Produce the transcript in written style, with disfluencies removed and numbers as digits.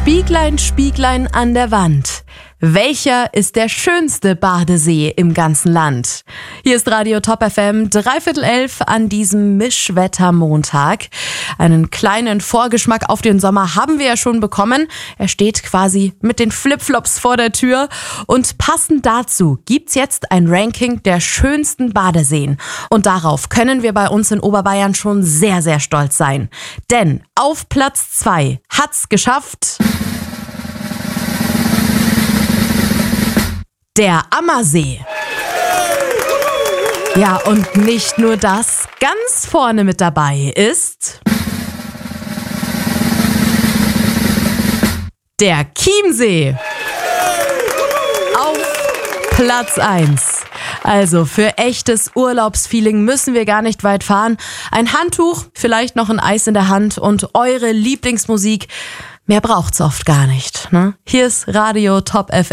Spieglein, Spieglein an der Wand. Welcher ist der schönste Badesee im ganzen Land? Hier ist Radio Top FM, 11:15 an diesem Mischwettermontag. Einen kleinen Vorgeschmack auf den Sommer haben wir ja schon bekommen. Er steht quasi mit den Flipflops vor der Tür. Und passend dazu gibt's jetzt ein Ranking der schönsten Badeseen. Und darauf können wir bei uns in Oberbayern schon sehr, sehr stolz sein. Denn auf Platz 2 hat's geschafft der Ammersee. Ja, und nicht nur das. Ganz vorne mit dabei ist der Chiemsee. Auf Platz 1. Also für echtes Urlaubsfeeling müssen wir gar nicht weit fahren. Ein Handtuch, vielleicht noch ein Eis in der Hand und eure Lieblingsmusik. Mehr braucht's oft gar nicht, ne? Hier ist Radio Top FM.